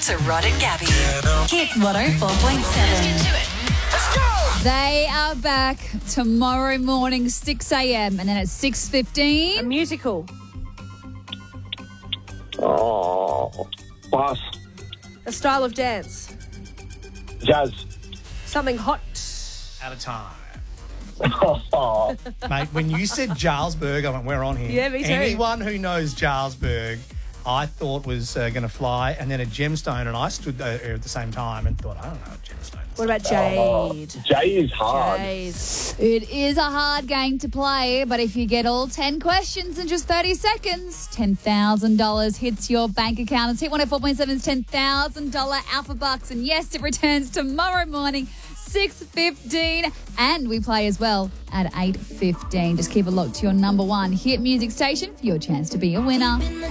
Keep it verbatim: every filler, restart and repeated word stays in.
to Rod and Gabby. Hit one oh four point seven. Let's get to it. Let's go. They are back tomorrow morning, six a.m. and then at six A fifteen. musical. Oh, pass. A style of dance. Jazz. Something hot. Out of time. Oh, Mate, when you said Jarlsberg, I went, we're on here. Yeah, me too. Anyone who knows Jarlsberg, I thought was uh, going to fly, and then a gemstone, and I stood there at the same time and thought, I don't know what gemstone is. What about Jade? J is hard. Jade. It is a hard game to play, but if you get all ten questions in just thirty seconds, ten thousand dollars hits your bank account. It's Hit one oh four point seven's ten thousand dollars Alpha Bucks, and yes, it returns tomorrow morning, six fifteen, and we play as well at eight fifteen. Just keep it locked to your number one hit music station for your chance to be a winner.